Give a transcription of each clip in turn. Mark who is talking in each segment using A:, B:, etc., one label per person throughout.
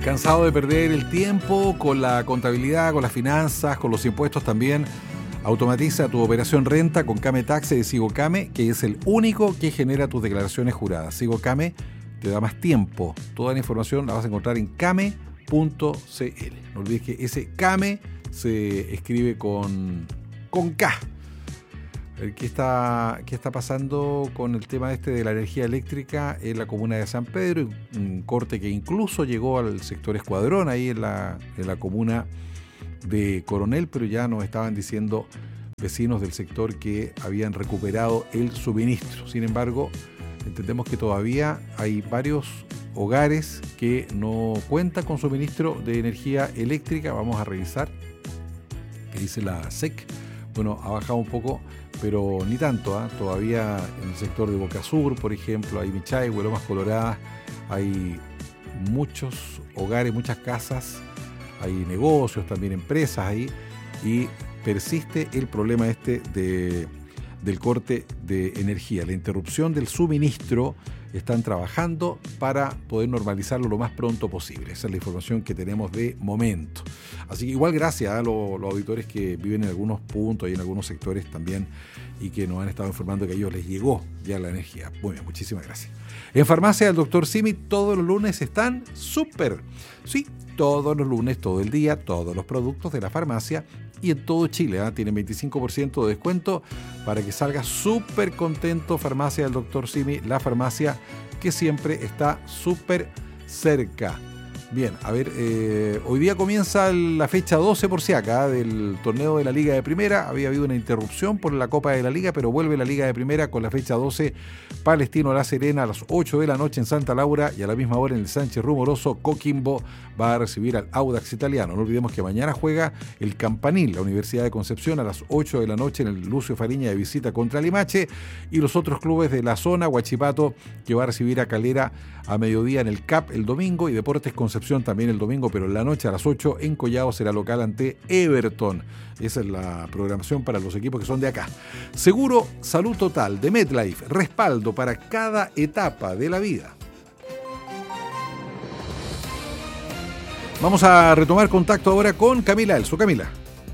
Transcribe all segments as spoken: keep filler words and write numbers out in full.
A: ¿Cansado de perder el tiempo con la contabilidad, con las finanzas, con los impuestos también? Automatiza tu operación renta con Came Tax de SigoCame, que es el único que genera tus declaraciones juradas. SigoCame te da más tiempo. Toda la información la vas a encontrar en came punto c l. No olvides que ese Came se escribe con, con K. ¿Qué está, ¿Qué está pasando con el tema este de la energía eléctrica en la comuna de San Pedro? Un corte que incluso llegó al sector Escuadrón, ahí en la, en la comuna de Coronel, pero ya nos estaban diciendo vecinos del sector que habían recuperado el suministro. Sin embargo, entendemos que todavía hay varios hogares que no cuentan con suministro de energía eléctrica. Vamos a revisar qué dice la S E C. Bueno, ha bajado un poco, pero ni tanto, ¿eh? Todavía en el sector de Boca Sur, por ejemplo, hay Michay, Lomas Coloradas, hay muchos hogares, muchas casas, hay negocios, también empresas ahí, y persiste el problema este de, del corte de energía, la interrupción del suministro. Están trabajando para poder normalizarlo lo más pronto posible. Esa es la información que tenemos de momento. Así que igual gracias a los, los auditores que viven en algunos puntos y en algunos sectores también y que nos han estado informando que a ellos les llegó ya la energía. Muy bien, muchísimas gracias. En Farmacia del doctor Simi todos los lunes están súper. Sí, todos los lunes, todo el día, todos los productos de la farmacia y en todo Chile, ¿eh? Tienen veinticinco por ciento de descuento para que salga súper contento. Farmacia del doctor Simi, la farmacia que siempre está súper cerca. Bien, a ver, eh, hoy día comienza la fecha doce por si acá del torneo de la Liga de Primera. Había habido una interrupción por la Copa de la Liga, pero vuelve la Liga de Primera con la fecha doce. Palestino La Serena a las ocho de la noche en Santa Laura y a la misma hora en el Sánchez Rumoroso. Coquimbo va a recibir al Audax Italiano. No olvidemos que mañana juega el Campanil, la Universidad de Concepción, a las ocho de la noche en el Lucio Fariña de visita contra Limache, y los otros clubes de la zona, Huachipato, que va a recibir a Calera a mediodía en el C A P el domingo, y Deportes Concepción también el domingo, pero en la noche a las ocho en Collao será local ante Everton. Esa es la programación para los equipos que son de acá. Seguro Salud Total de MetLife, respaldo para cada etapa de la vida. Vamos a retomar contacto ahora con Camila Elso. Camila.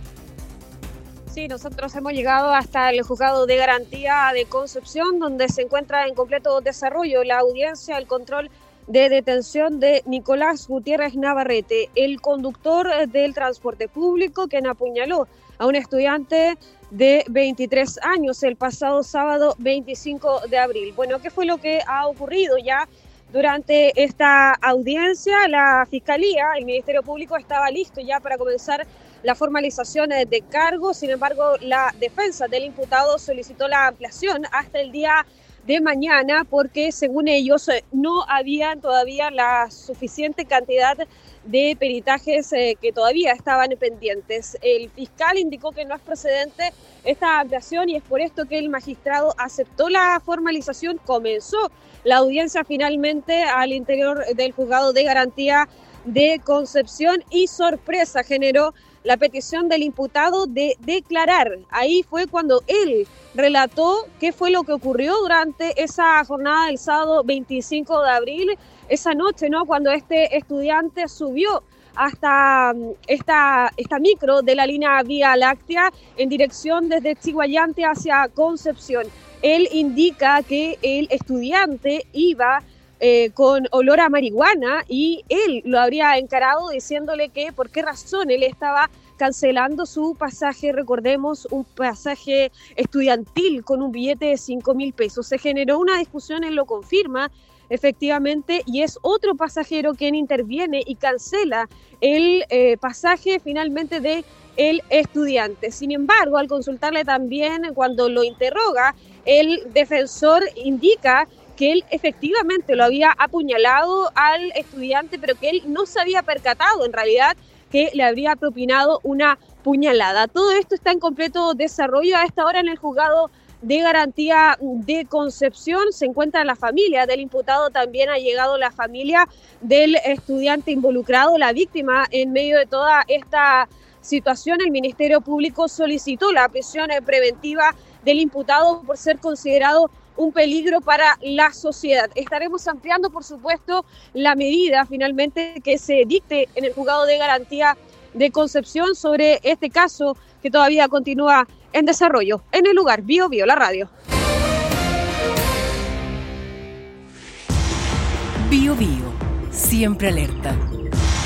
B: Sí, nosotros hemos llegado hasta el juzgado de garantía de Concepción, donde se encuentra en completo desarrollo la audiencia, el control de detención de Nicolás Gutiérrez Navarrete, el conductor del transporte público, quien apuñaló a un estudiante de veintitrés años el pasado sábado veinticinco de abril. Bueno, ¿qué fue lo que ha ocurrido ya durante esta audiencia? La Fiscalía, el Ministerio Público estaba listo ya para comenzar la formalización de cargos. Sin embargo, la defensa del imputado solicitó la ampliación hasta el día de mañana porque, según ellos, no había todavía la suficiente cantidad de peritajes eh, que todavía estaban pendientes. El fiscal indicó que no es procedente esta ampliación y es por esto que el magistrado aceptó la formalización. Comenzó la audiencia finalmente al interior del juzgado de garantía de Concepción y sorpresa generó la petición del imputado de declarar. Ahí fue cuando él relató qué fue lo que ocurrió durante esa jornada del sábado veinticinco de abril, esa noche, ¿no? Cuando este estudiante subió hasta esta, esta micro de la línea Vía Láctea en dirección desde Chiguayante hacia Concepción. Él indica que el estudiante iba Eh, con olor a marihuana y él lo habría encarado diciéndole que por qué razón él estaba cancelando su pasaje, recordemos, un pasaje estudiantil con un billete de cinco mil pesos. Se generó una discusión, él lo confirma efectivamente, y es otro pasajero quien interviene y cancela el eh, pasaje finalmente de el estudiante. Sin embargo, al consultarle también, cuando lo interroga, el defensor indica que él efectivamente lo había apuñalado al estudiante, pero que él no se había percatado en realidad que le habría propinado una puñalada. Todo esto está en completo desarrollo a esta hora en el juzgado de garantía de Concepción. Se encuentra la familia del imputado, también ha llegado la familia del estudiante involucrado, la víctima. En medio de toda esta situación, el Ministerio Público solicitó la prisión preventiva del imputado por ser considerado un peligro para la sociedad. Estaremos ampliando, por supuesto, la medida finalmente que se dicte en el juzgado de garantía de Concepción sobre este caso que todavía continúa en desarrollo. En el lugar, Bio Bio, la radio.
C: Bio Bio, siempre alerta.